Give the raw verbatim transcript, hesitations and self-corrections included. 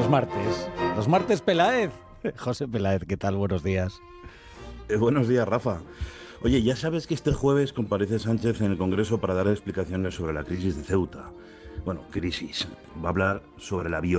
los martes. Los martes Peláez. José Peláez, ¿qué tal? Buenos días. Eh, buenos días, Rafa. Oye, ya sabes que este jueves comparece Sánchez en el Congreso para dar explicaciones sobre la crisis de Ceuta. Bueno, crisis. Va a hablar sobre la violencia